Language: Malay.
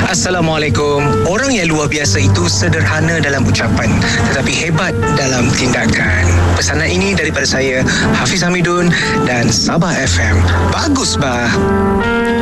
Assalamualaikum. Orang yang luar biasa itu sederhana dalam ucapan tetapi hebat dalam tindakan. Pesanan ini daripada saya, Hafiz Hamidun dan Sabah FM. Bagus bah.